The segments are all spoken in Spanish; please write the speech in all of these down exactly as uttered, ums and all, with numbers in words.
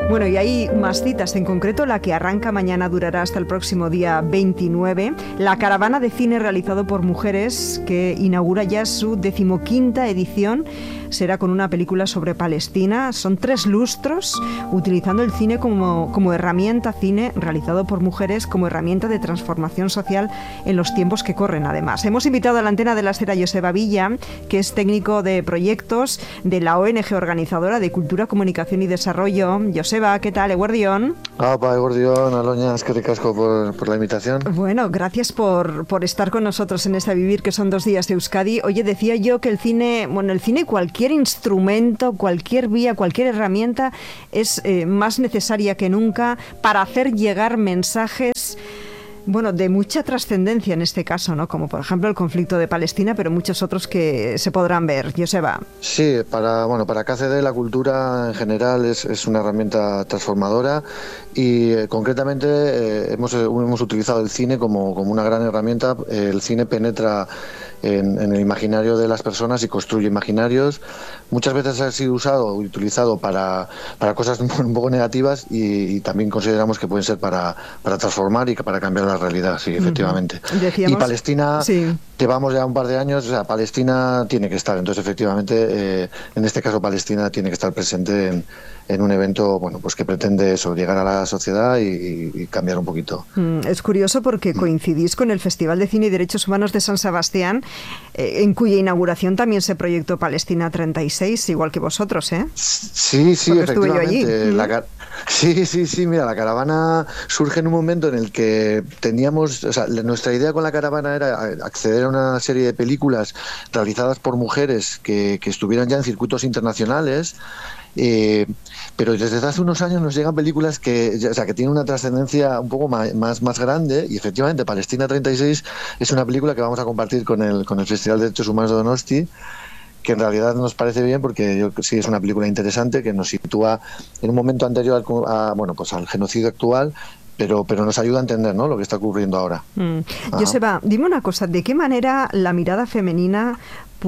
Bueno, y hay más citas, en concreto la que arranca mañana durará hasta el próximo día veintinueve, la caravana de cine realizado por mujeres que inaugura ya su decimoquinta edición. Será con una película sobre Palestina. Son tres lustros utilizando el cine como, como herramienta, cine realizado por mujeres como herramienta de transformación social en los tiempos que corren, además. Hemos invitado a la antena de la Sera Joseba Villa, que es técnico de proyectos de la O N G organizadora de Cultura, Comunicación y Desarrollo. Joseba, ¿qué tal? Eguerdión. Apa, Eguerdión, Aloña, es que ricasco por, por la invitación. Bueno, gracias por, por estar con nosotros en este Vivir, que son dos días de Euskadi. Oye, decía yo que el cine, bueno, el cine cualquier Cualquier instrumento, cualquier vía, cualquier herramienta es eh, más necesaria que nunca para hacer llegar mensajes, bueno, de mucha trascendencia en este caso, ¿no? Como por ejemplo el conflicto de Palestina, pero muchos otros que se podrán ver. Joseba. Sí, para bueno, para K C D la cultura en general es, es una herramienta transformadora y eh, concretamente eh, hemos, eh, hemos utilizado el cine como, como una gran herramienta. Eh, el cine penetra En, en el imaginario de las personas y construye imaginarios. Muchas veces ha sido usado o utilizado para, para cosas un poco negativas y, y también consideramos que pueden ser para, para transformar y para cambiar la realidad, sí, efectivamente. Uh-huh. Decíamos, y Palestina, sí. Llevamos ya un par de años, o sea, Palestina tiene que estar, entonces efectivamente, eh, en este caso Palestina tiene que estar presente en, en un evento, bueno, pues que pretende eso, llegar a la sociedad y, y cambiar un poquito. Mm, es curioso porque coincidís con el Festival de Cine y Derechos Humanos de San Sebastián, eh, en cuya inauguración también se proyectó Palestina treinta y seis, igual que vosotros, ¿eh? Sí, sí, porque efectivamente. Estuve yo allí. La, sí, sí, sí, mira, la caravana surge en un momento en el que teníamos, o sea, nuestra idea con la caravana era acceder a una serie de películas realizadas por mujeres que, que estuvieran ya en circuitos internacionales. Eh, pero desde hace unos años nos llegan películas que, o sea, que tienen una trascendencia un poco más, más, más grande, y efectivamente Palestina treinta y seis es una película que vamos a compartir con el, con el Festival de Derechos Humanos de Donosti, que en realidad nos parece bien porque yo sí es una película interesante que nos sitúa en un momento anterior al, a, bueno, pues al genocidio actual, pero pero nos ayuda a entender, ¿no?, lo que está ocurriendo ahora. Mm. Joseba, dime una cosa, ¿de qué manera la mirada femenina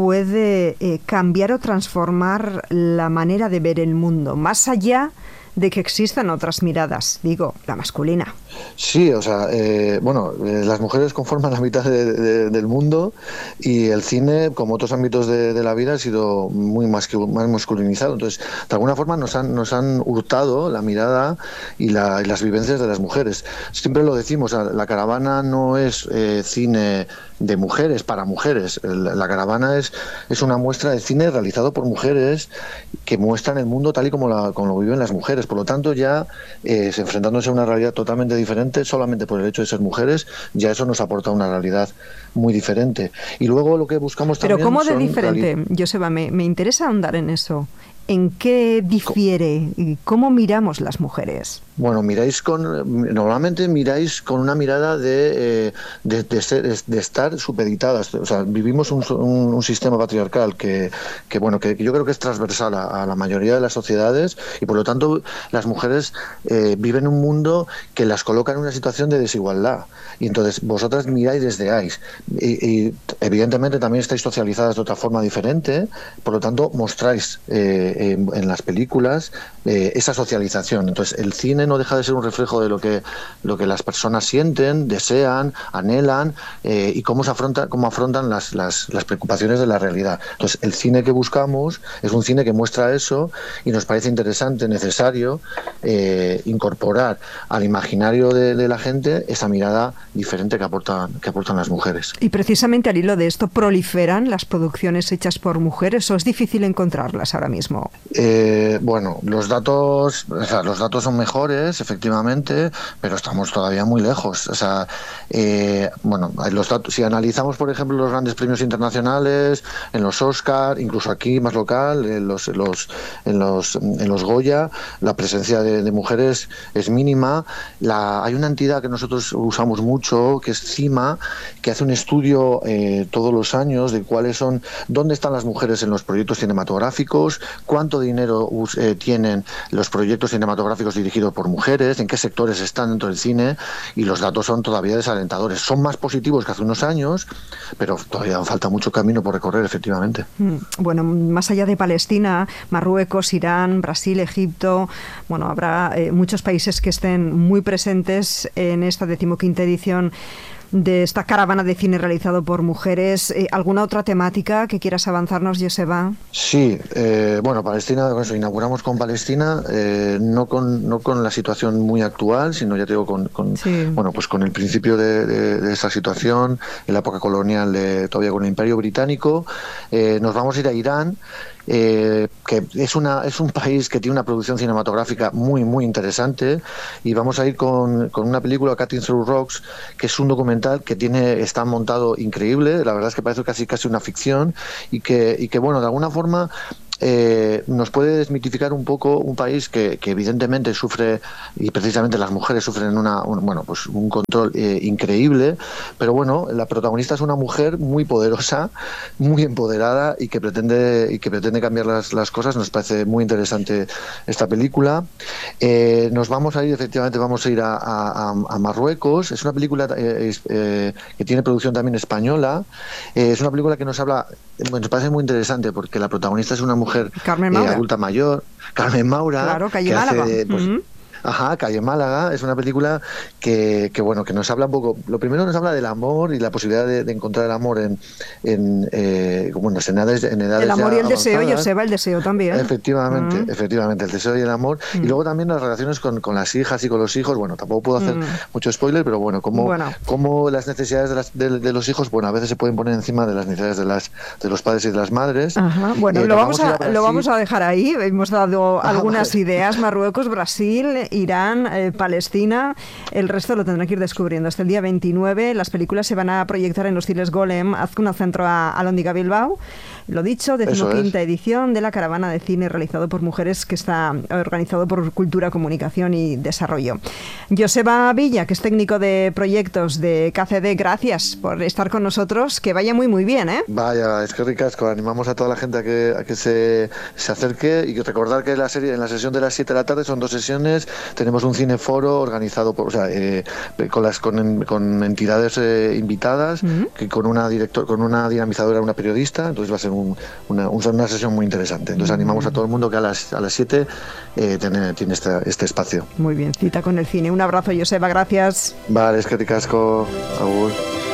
puede eh, cambiar o transformar la manera de ver el mundo, más allá de que existan otras miradas, digo, la masculina? Sí, o sea, eh, bueno, eh, las mujeres conforman la mitad de, de, del mundo, y el cine, como otros ámbitos de, de la vida, ha sido muy más masculinizado. Entonces, de alguna forma nos han, nos han hurtado la mirada y, la, y las vivencias de las mujeres. Siempre lo decimos, o sea, la caravana no es eh, cine de mujeres para mujeres. La, la caravana es, es una muestra de cine realizado por mujeres que muestran el mundo tal y como, la, como lo viven las mujeres. Por lo tanto, ya eh, enfrentándose a una realidad totalmente diferente, solamente por el hecho de ser mujeres, ya eso nos aporta una realidad muy diferente. Y luego lo que buscamos también... Pero ¿cómo de diferente? Reali- Joseba, me, me interesa ahondar en eso. ¿En qué difiere y cómo miramos las mujeres? Bueno, miráis con normalmente miráis con una mirada de, eh, de, de, ser, de estar supeditadas. O sea, vivimos un, un, un sistema patriarcal que, que bueno que yo creo que es transversal a, a la mayoría de las sociedades, y por lo tanto las mujeres eh, viven un mundo que las coloca en una situación de desigualdad. Y entonces vosotras miráis desde ahí. Y, y evidentemente también estáis socializadas de otra forma diferente, por lo tanto mostráis eh, en, en las películas eh, esa socialización. Entonces el cine no deja de ser un reflejo de lo que lo que las personas sienten, desean, anhelan, eh, y cómo se afronta, cómo afrontan las, las, las preocupaciones de la realidad. Entonces el cine que buscamos es un cine que muestra eso, y nos parece interesante, necesario eh, incorporar al imaginario de, de la gente esa mirada diferente que aportan que aportan las mujeres. Y precisamente al hilo de esto, ¿proliferan las producciones hechas por mujeres o es difícil encontrarlas ahora mismo? Eh, bueno, los datos, o sea, los datos son mejores, efectivamente, pero estamos todavía muy lejos. O sea, eh, bueno, los datos, si analizamos, por ejemplo, los grandes premios internacionales, en los Oscar, incluso aquí más local, en los, en los, en los, en los Goya, la presencia de, de mujeres es mínima. La, hay una entidad que nosotros usamos mucho, que es CIMA, que hace un estudio eh, todos los años de cuáles son, dónde están las mujeres en los proyectos cinematográficos, cuánto dinero eh, tienen los proyectos cinematográficos dirigidos por mujeres, en qué sectores están dentro del cine, y los datos son todavía desalentadores. Son más positivos que hace unos años, pero todavía falta mucho camino por recorrer, efectivamente. Bueno, más allá de Palestina, Marruecos, Irán, Brasil, Egipto, bueno, habrá eh, muchos países que estén muy presentes en esta decimoquinta edición de esta caravana de cine realizado por mujeres. Eh, ¿Alguna otra temática que quieras avanzarnos, Joseba? Sí, eh, bueno, Palestina, eso, inauguramos con Palestina, eh, no con no con la situación muy actual, sino ya te digo, con, con sí. bueno, pues con el principio de, de, de esta situación, en la época colonial, de, todavía con el Imperio Británico. Eh, nos vamos a ir a Irán. Eh, que es una es un país que tiene una producción cinematográfica muy muy interesante, y vamos a ir con, con una película, Cutting Through Rocks, que es un documental que tiene está montado increíble. La verdad es que parece casi casi una ficción, y que y que bueno, de alguna forma Eh, nos puede desmitificar un poco un país que, que evidentemente sufre, y precisamente las mujeres sufren una, un, bueno, pues un control eh, increíble, pero bueno, la protagonista es una mujer muy poderosa, muy empoderada, y que pretende y que pretende cambiar las, las cosas. Nos parece muy interesante esta película. Eh, nos vamos a ir, efectivamente, vamos a ir a, a, a Marruecos. Es una película eh, eh, que tiene producción también española. Eh, es una película que nos habla, bueno, nos parece muy interesante porque la protagonista es una mujer Carmen eh, Maura. adulta mayor, Carmen Maura, claro, calle que Málaga. hace, pues, uh-huh. Ajá, Calle Málaga. Es una película que, que bueno que nos habla un poco. Lo primero, nos habla del amor y la posibilidad de, de encontrar el amor en, en eh, bueno, en edades, en edades el amor y el avanzadas. deseo, Joseba, el deseo también. Efectivamente, uh-huh. efectivamente, el deseo y el amor. Uh-huh. Y luego también las relaciones con, con las hijas y con los hijos. Bueno, tampoco puedo hacer uh-huh. mucho spoiler, pero bueno, como bueno. como las necesidades de, las, de, de los hijos, bueno, a veces se pueden poner encima de las necesidades de las de los padres y de las madres. Ajá. Bueno, eh, lo vamos a, a lo vamos a dejar ahí. Hemos dado ah, algunas vale. ideas: Marruecos, Brasil, Irán, eh, Palestina. El resto lo tendrán que ir descubriendo. Hasta el día veintinueve las películas se van a proyectar en los cines Golem, Azcuna Centro a Alhóndiga Bilbao. Lo dicho, decimoquinta edición de la caravana de cine realizado por mujeres, que está organizado por Cultura, Comunicación y Desarrollo. Joseba Villa, que es técnico de proyectos de K C D, gracias por estar con nosotros. Que vaya muy muy bien, ¿eh? Vaya, es que ricasco. Animamos a toda la gente a que, a que se, se acerque, y recordar que la serie, en la sesión de las siete de la tarde son dos sesiones. Tenemos un cineforo organizado por, o sea, eh, con las con, con entidades eh, invitadas, uh-huh. que con una director, con una dinamizadora, una periodista. Entonces va a ser un, una, una sesión muy interesante. Entonces uh-huh. animamos a todo el mundo que a las a las siete eh, tiene, tiene este, este espacio. Muy bien, cita con el cine. Un abrazo, Joseba, gracias. Vale, es que ricasco. Agur.